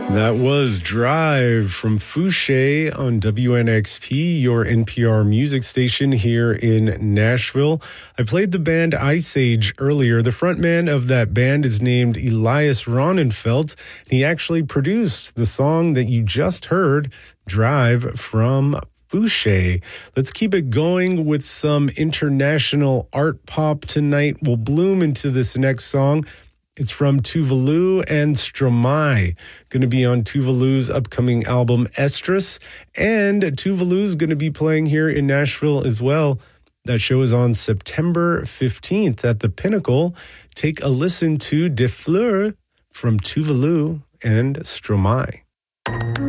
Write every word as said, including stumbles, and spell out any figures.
That was Drive from Fouché on W N X P, your N P R music station here in Nashville. I played the band Ice Age earlier. The frontman of that band is named Elias Ronenfeld. He actually produced the song that you just heard, Drive from Fouché. Let's keep it going with some international art pop tonight. We'll bloom into this next song. It's from Tuvalu and Stromae, going to be on Tuvalu's upcoming album Estrus, and Tuvalu's going to be playing here in Nashville as well. That show is on September fifteenth at the Pinnacle. Take a listen to De Fleur from Tuvalu and Stromae.